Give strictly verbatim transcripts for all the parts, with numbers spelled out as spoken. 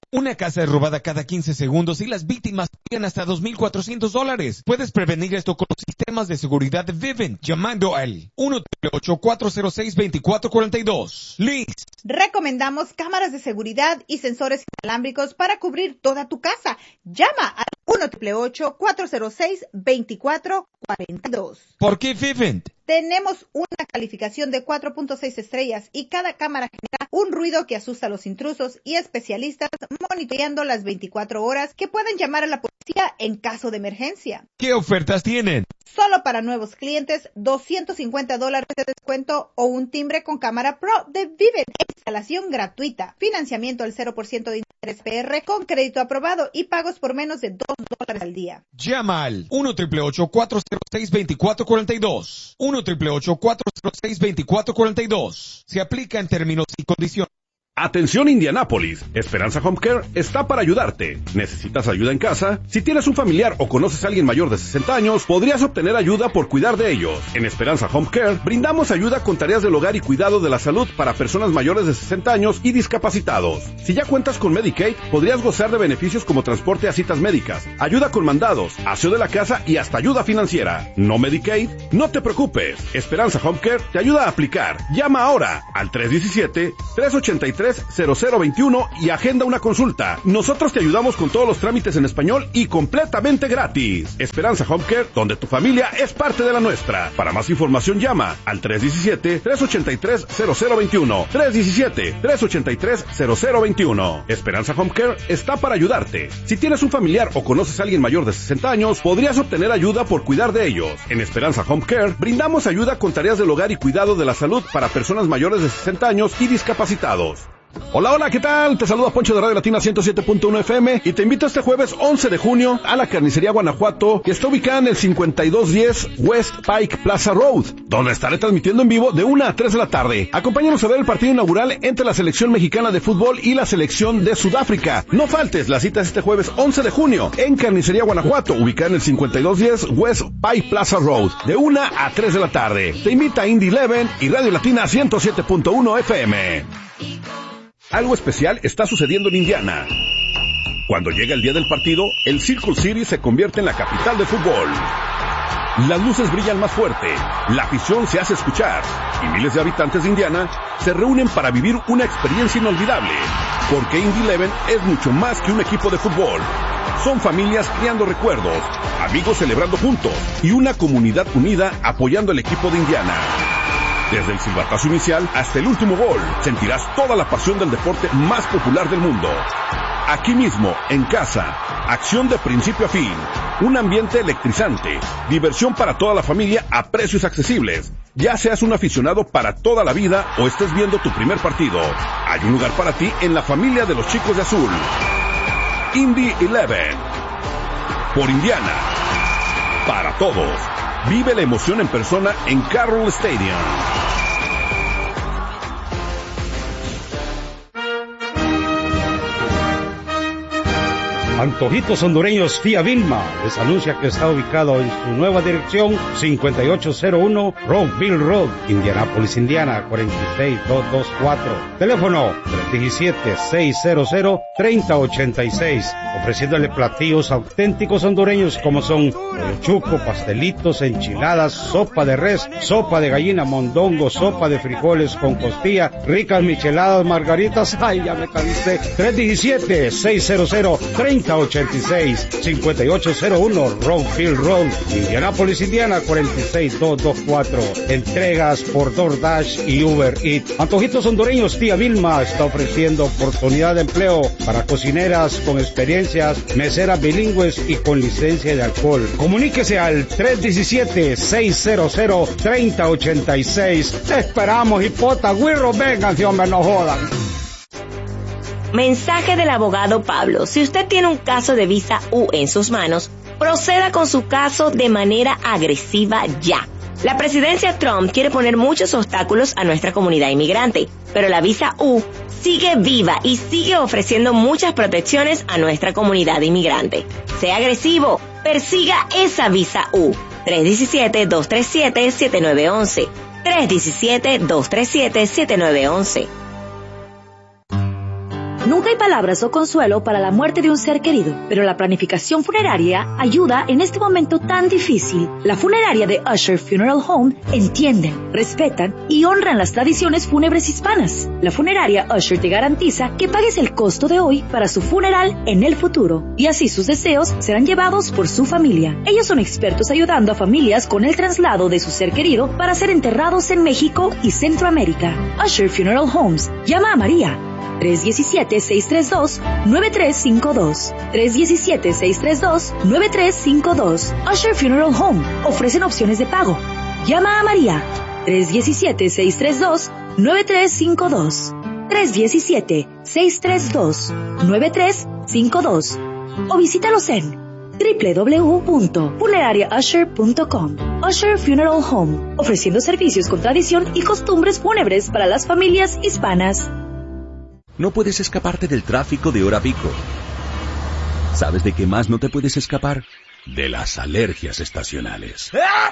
Una casa es robada cada quince segundos y las víctimas pagan hasta dos mil cuatrocientos dólares. Puedes prevenir esto con los sistemas de seguridad de Vivint llamando al uno ocho ocho, cuatro cero seis, dos cuatro cuatro dos. Liz. Recomendamos cámaras de seguridad y sensores inalámbricos para cubrir toda tu casa. Llama al uno ocho ocho, cuatro cero seis, dos cuatro cuatro dos. ¿Por qué Vivint? Tenemos una calificación de cuatro punto seis estrellas y cada cámara genera un ruido que asusta a los intrusos y especialistas monitoreando las veinticuatro horas que pueden llamar a la policía en caso de emergencia. ¿Qué ofertas tienen? Solo para nuevos clientes, doscientos cincuenta dólares de descuento o un timbre con cámara Pro de Vivint. Instalación gratuita. Financiamiento al cero por ciento de interés P R con crédito aprobado y pagos por menos de dos dólares al día. Llama al uno ocho ocho, cuatro cero seis, dos cuatro cuatro dos. uno ocho ocho, cuatro cero seis, dos cuatro cuatro dos. Se aplica en términos y condiciones. Atención Indianápolis, Esperanza Home Care está para ayudarte. ¿Necesitas ayuda en casa? Si tienes un familiar o conoces a alguien mayor de sesenta años, podrías obtener ayuda por cuidar de ellos. En Esperanza Home Care brindamos ayuda con tareas del hogar y cuidado de la salud para personas mayores de sesenta años y discapacitados. Si ya cuentas con Medicaid, podrías gozar de beneficios como transporte a citas médicas, ayuda con mandados, aseo de la casa y hasta ayuda financiera. ¿No Medicaid? No te preocupes. Esperanza Home Care te ayuda a aplicar. Llama ahora al tres uno siete, tres ocho tres, cero cero dos uno y agenda una consulta. Nosotros te ayudamos con todos los trámites en español y completamente gratis. Esperanza Home Care, donde tu familia es parte de la nuestra. Para más información llama al tres uno siete, tres ocho tres, cero cero dos uno. tres uno siete, tres ocho tres, cero cero dos uno. Esperanza Home Care está para ayudarte. Si tienes un familiar o conoces a alguien mayor de sesenta años, podrías obtener ayuda por cuidar de ellos. En Esperanza Home Care brindamos ayuda con tareas del hogar y cuidado de la salud para personas mayores de sesenta años y discapacitados. Hola, hola, ¿qué tal? Te saluda Poncho de Radio Latina ciento siete punto uno F M y te invito este jueves once de junio a la Carnicería Guanajuato, que está ubicada en el cincuenta y dos diez West Pike Plaza Road, donde estaré transmitiendo en vivo de una a tres de la tarde. Acompáñanos a ver el partido inaugural entre la selección mexicana de fútbol y la selección de Sudáfrica. No faltes, la cita es este jueves once de junio en Carnicería Guanajuato, ubicada en el cincuenta y dos diez West Pike Plaza Road, de una a tres de la tarde. Te invita Indy Eleven y Radio Latina ciento siete punto uno F M. Algo especial está sucediendo en Indiana. Cuando llega el día del partido, el Circle City se convierte en la capital del fútbol. Las luces brillan más fuerte, la afición se hace escuchar y miles de habitantes de Indiana se reúnen para vivir una experiencia inolvidable. Porque Indy Eleven es mucho más que un equipo de fútbol. Son familias creando recuerdos, amigos celebrando juntos y una comunidad unida apoyando al equipo de Indiana. Desde el silbatazo inicial hasta el último gol, sentirás toda la pasión del deporte más popular del mundo. Aquí mismo, en casa, acción de principio a fin, un ambiente electrizante, diversión para toda la familia a precios accesibles. Ya seas un aficionado para toda la vida o estés viendo tu primer partido, hay un lugar para ti en la familia de los chicos de azul. Indy Eleven. Por Indiana. Para todos. Vive la emoción en persona en Carroll Stadium. Antojitos Hondureños Tía Vilma les anuncia que está ubicado en su nueva dirección cincuenta y ocho cero uno Rockville Road, Indianápolis, Indiana cuarenta y seis mil doscientos veinticuatro. Teléfono tres uno siete, seis cero cero, tres cero ocho seis. Ofreciéndole platillos auténticos hondureños como son pollo chuco, pastelitos, enchiladas, sopa de res, sopa de gallina, mondongo, sopa de frijoles con costilla, ricas micheladas, margaritas. Ay, ya me cansé. tres uno siete, seis cero cero, tres cero ocho seis, cincuenta y ocho cero uno Rockfield Road, Indianápolis, Indiana cuarenta y seis mil doscientos veinticuatro. Entregas por DoorDash y Uber Eats. Antojitos Hondureños Tía Vilma está ofreciendo oportunidad de empleo para cocineras con experiencias, meseras bilingües y con licencia de alcohol. Comuníquese al tres uno siete, seis cero cero, tres cero ocho seis. Te esperamos, hipota, güirro, vengan, si hombre, no jodan. Mensaje del abogado Pablo. Si usted tiene un caso de visa U en sus manos, proceda con su caso de manera agresiva ya. La presidencia Trump quiere poner muchos obstáculos a nuestra comunidad inmigrante, pero la visa U sigue viva y sigue ofreciendo muchas protecciones a nuestra comunidad inmigrante. Sea agresivo, persiga esa visa U. tres uno siete, dos tres siete, siete nueve uno uno. tres uno siete, dos tres siete, siete nueve uno uno. Nunca hay palabras o consuelo para la muerte de un ser querido, pero la planificación funeraria ayuda en este momento tan difícil. La funeraria de Usher Funeral Home entienden, respetan y honran las tradiciones fúnebres hispanas. La funeraria Usher te garantiza que pagues el costo de hoy para su funeral en el futuro, y así sus deseos serán llevados por su familia. Ellos son expertos ayudando a familias con el traslado de su ser querido para ser enterrados en México y Centroamérica. Usher Funeral Homes. Llama a María. tres uno siete, seis tres dos, nueve tres cinco dos. tres uno siete, seis tres dos, nueve tres cinco dos. Usher Funeral Home. Ofrecen opciones de pago. Llama a María. tres uno siete, seis tres dos, nueve tres cinco dos. tres uno siete, seis tres dos, nueve tres cinco dos. O visítalos en doble u doble u doble u punto funeraria usher punto com. Usher Funeral Home. Ofreciendo servicios con tradición y costumbres fúnebres para las familias hispanas. No puedes escaparte del tráfico de hora pico. ¿Sabes de qué más no te puedes escapar? De las alergias estacionales.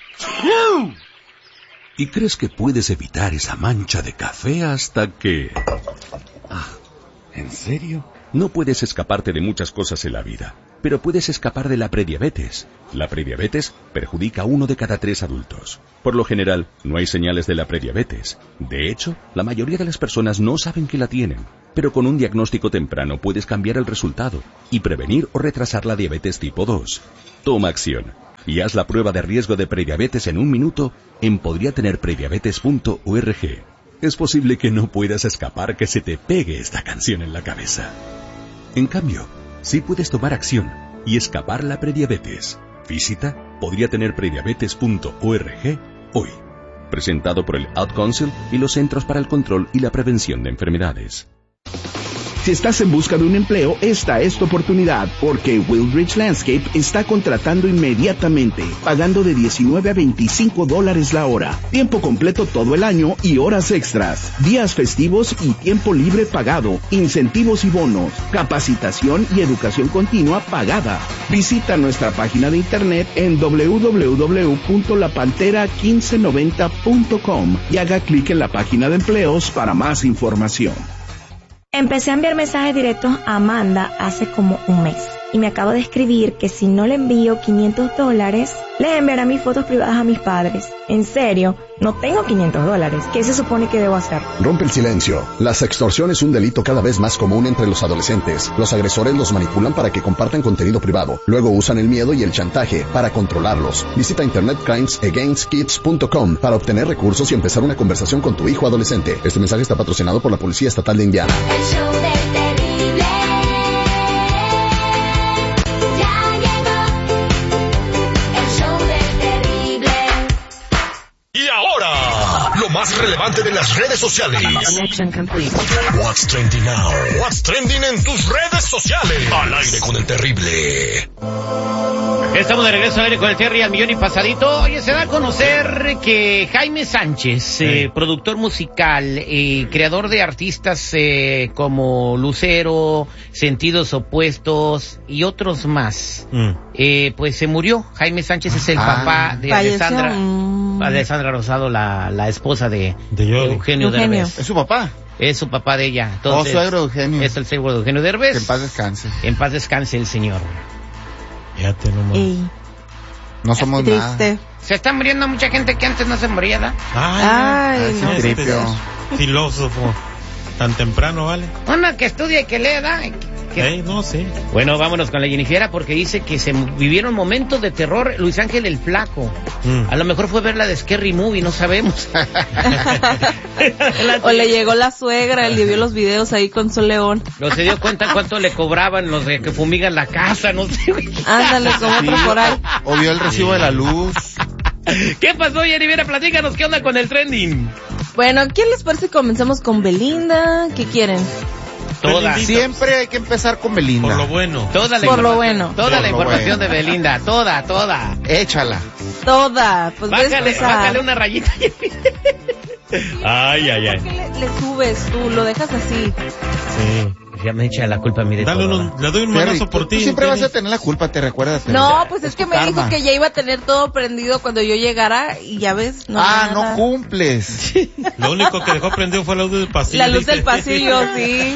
Y crees que puedes evitar esa mancha de café hasta que... Ah, ¿en serio? No puedes escaparte de muchas cosas en la vida, pero puedes escapar de la prediabetes. La prediabetes perjudica a uno de cada tres adultos. Por lo general, no hay señales de la prediabetes. De hecho, la mayoría de las personas no saben que la tienen. Pero con un diagnóstico temprano puedes cambiar el resultado y prevenir o retrasar la diabetes tipo dos. Toma acción y haz la prueba de riesgo de prediabetes en un minuto en podría tener prediabetes punto org. Es posible que no puedas escapar que se te pegue esta canción en la cabeza. En cambio, sí puedes tomar acción y escapar la prediabetes. Visita podría tener prediabetes punto org hoy. Presentado por el Ad Council y los Centros para el Control y la Prevención de Enfermedades. Si estás en busca de un empleo, esta es tu oportunidad, porque Wildridge Landscape está contratando inmediatamente, pagando de diecinueve a veinticinco dólares la hora, tiempo completo todo el año y horas extras, días festivos y tiempo libre pagado, incentivos y bonos, capacitación y educación continua pagada. Visita nuestra página de internet en doble u doble u doble u punto la pantera mil quinientos noventa punto com y haga clic en la página de empleos para más información. Empecé a enviar mensajes directos a Amanda hace como un mes y me acabo de escribir que si no le envío quinientos dólares, le enviará mis fotos privadas a mis padres. En serio, no tengo quinientos dólares. ¿Qué se supone que debo hacer? Rompe el silencio. La sextorsión es un delito cada vez más común entre los adolescentes. Los agresores los manipulan para que compartan contenido privado. Luego usan el miedo y el chantaje para controlarlos. Visita internet crimes against kids punto com para obtener recursos y empezar una conversación con tu hijo adolescente. Este mensaje está patrocinado por la Policía Estatal de Indiana. El show del terrible. Ya llegó. El show del terrible. Y ahora, lo más relevante de las redes sociales. What's trending now? What's trending en tus redes sociales? Al aire con el terrible. Estamos de regreso al aire con el Terry al millón y pasadito. Oye, se da a conocer que Jaime Sánchez, sí. eh, productor musical, eh, creador de artistas eh, como Lucero, Sentidos Opuestos y otros más, mm. eh, pues se murió. Jaime Sánchez es el ah, papá de falleció. Alessandra, mm. Alessandra Rosado, la, la esposa de, de, de Eugenio, Eugenio Derbez. ¿Es su papá? Es su papá de ella. Entonces, oh, suegro de Eugenio. Es el suegro de Eugenio Derbez. Que en paz descanse. En paz descanse el señor. Fíjate nomás. Ey. No somos nada. Se está muriendo mucha gente que antes no se moría, ¿da? Ay, Ay no. Tripio. Filósofo. Tan temprano, ¿vale? Una que estudia y que lee, ¿da? Que... Hey, no, sí. Bueno, vámonos con la Jennifiera porque dice que se vivieron momentos de terror. Luis Ángel el Flaco. Mm. A lo mejor fue ver la de Scary Movie, no sabemos. O le llegó la suegra, él vio los videos ahí con Sol León. No se dio cuenta cuánto le cobraban los de que fumigan la casa, no sé. Ándale, como otro por ahí. O vio el recibo de la luz. ¿Qué pasó, Jennifiera? Platícanos, ¿qué onda con el trending? Bueno, ¿quién les parece que comenzamos con Belinda? ¿Qué quieren? Toda. Siempre hay que empezar con Belinda. Por lo bueno. Toda la Por lo bueno. Toda Por la información bueno. de Belinda. Toda, toda. Échala. Toda. Pues bájale, bájale una rayita. Ay, ay, ay. ¿Por qué le, le subes tú? Lo dejas así. Sí. ya me echa la culpa a mí de Dale todo. un, le doy un Terry, manazo tú, por tú ti. siempre vas a Dennis. tener la culpa, te recuerdas. No, pues es que tu me dijo karma. que ya iba a tener todo prendido cuando yo llegara y ya ves, no ah, nada. no cumples. Lo único que dejó prendido fue la luz del pasillo. La luz dice. del pasillo, sí.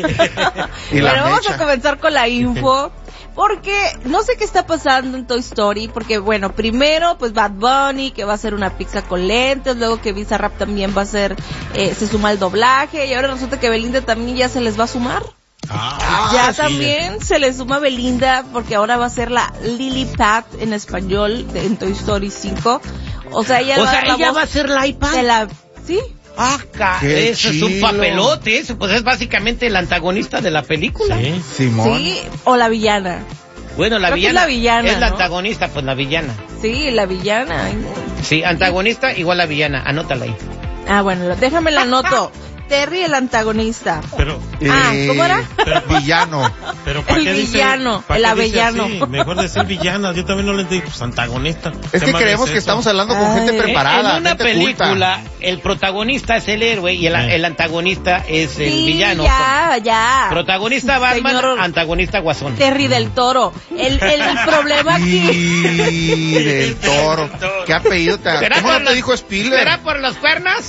Y la Pero vamos mecha. a comenzar con la info. Porque no sé qué está pasando en Toy Story, porque bueno, primero pues Bad Bunny, que va a hacer una pizza con lentes, luego que Bizarrap también va a hacer, eh, se suma al doblaje, y ahora resulta que Belinda también ya se les va a sumar. Ah, ya sí. también se le suma Belinda, porque ahora va a ser la Lily Pat en español de, en Toy Story cinco. O sea, ella O va a sea, dar la ella voz va a ser la iPad. de la, ¿sí? Ah, ca- Qué eso es un chilo. papelote, eso pues es básicamente el antagonista de la película. Sí. Simón. Sí, o la villana. Bueno, la Creo que es villana. la villana, Es la ¿no? antagonista, pues la villana. Sí, la villana. Ay, no. Sí, antagonista igual la villana, anótala ahí. Ah, bueno, lo- déjame la anoto. Terry, el antagonista. Pero, Ah, Eh, ¿cómo era? pero, Villano. pero ¿para El qué dice- villano, para el qué dice avellano. así? Mejor decir villana, yo también no le entendí, pues antagonista. Es ¿Qué que más creemos es que eso? estamos hablando con Ay. gente preparada. En una gente película, el protagonista es el héroe y el, Eh. el antagonista es el Sí, villano. ya, ya. Protagonista Batman, Señor antagonista Guasón. Terry del Toro. El, el, el problema culta. aquí. Y del Toro. ¿Qué apellido te ¿Será ¿Cómo por no te los- dijo Spielberg? ¿Será por los cuernos?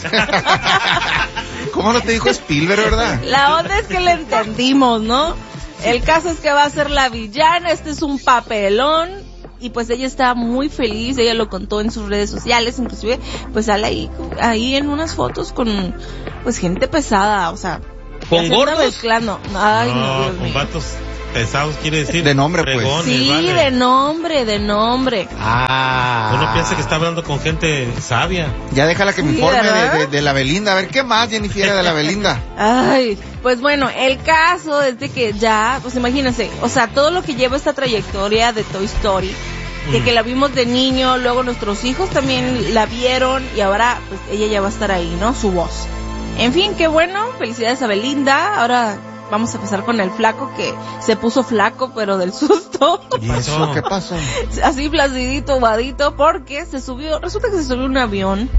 ¿Cómo no te dijo Spielberg, verdad? La onda es que le entendimos, ¿no? El caso es que va a ser la villana, este es un papelón. Y pues ella está muy feliz, ella lo contó en sus redes sociales, inclusive pues sale ahí, ahí en unas fotos con pues gente pesada, o sea, ¿Con ya se anda gordos? mezclando. Ay, no, No, Dios con mío. vatos pesados quiere decir. De nombre, pues. fregones, Sí, vale. de nombre, de nombre. Ah. Uno piensa que está hablando con gente sabia. Ya déjala que me Sí, informe ¿verdad? de, de, de la Belinda. A ver, ¿qué más, Jennifer, de la Belinda? Ay, pues bueno, el caso es de que ya, pues imagínense, o sea, todo lo que lleva esta trayectoria de Toy Story, de Mm. que la vimos de niño, luego nuestros hijos también la vieron y ahora pues ella ya va a estar ahí, ¿no? Su voz. En fin, qué bueno, felicidades a Belinda. Ahora vamos a empezar con el flaco que se puso flaco pero del susto. ¿Y eso? ¿Qué pasó? Así placidito, vadito, porque se subió, resulta que se subió a un avión